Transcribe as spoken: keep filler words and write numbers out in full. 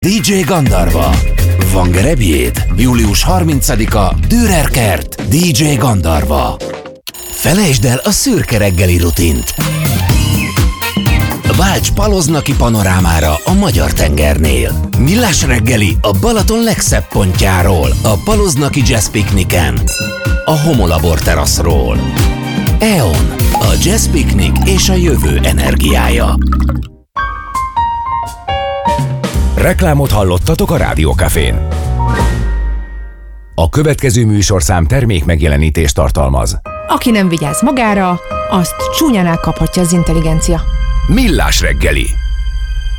dé dzsé Gandarva. Van gerebjéd? július harmincadika Dürer kert, dé dzsé Gandarva. Felejtsd el a szürke reggeli rutint. Válts paloznaki panorámára a Magyar tengernél. Millás reggeli a Balaton legszebb pontjáról, a paloznaki jazz pikniken, a Homolabor teraszról. é o en, a jazz piknik és a jövő energiája. Reklámot hallottatok a Rádiókafén. A következő műsorszám termék megjelenítést tartalmaz. Aki nem vigyáz magára, azt csúnyán elkaphatja az intelligencia. Millás reggeli.